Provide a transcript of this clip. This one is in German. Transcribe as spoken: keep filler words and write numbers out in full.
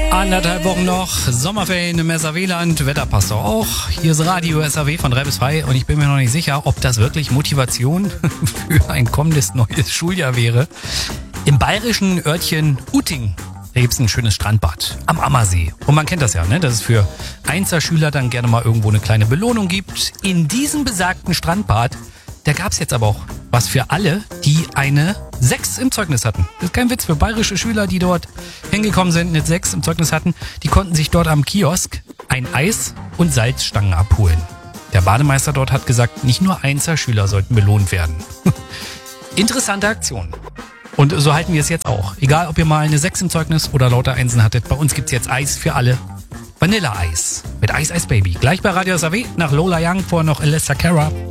Anderthalb Wochen noch, Sommerferien im S A W-Land, Wetter passt doch auch. Hier ist Radio S A W von drei bis zwei und ich bin mir noch nicht sicher, ob das wirklich Motivation für ein kommendes neues Schuljahr wäre. Im bayerischen Örtchen Utting, da gibt es ein schönes Strandbad am Ammersee. Und man kennt das ja, ne, dass es für Einzelschüler dann gerne mal irgendwo eine kleine Belohnung gibt. In diesem besagten Strandbad, da gab es jetzt aber auch was für alle, die eine sechs im Zeugnis hatten. Das ist kein Witz, für bayerische Schüler, die dort hingekommen sind, eine sechs im Zeugnis hatten, die konnten sich dort am Kiosk ein Eis und Salzstangen abholen. Der Bademeister dort hat gesagt, nicht nur Einzelschüler sollten belohnt werden. Interessante Aktion. Und so halten wir es jetzt auch. Egal, ob ihr mal eine sechs im Zeugnis oder lauter Einsen hattet, bei uns gibt's jetzt Eis für alle. Vanilleeis mit Ice Ice Baby. Gleich bei Radio S A W nach Lola Young, vor noch Alessia Cara.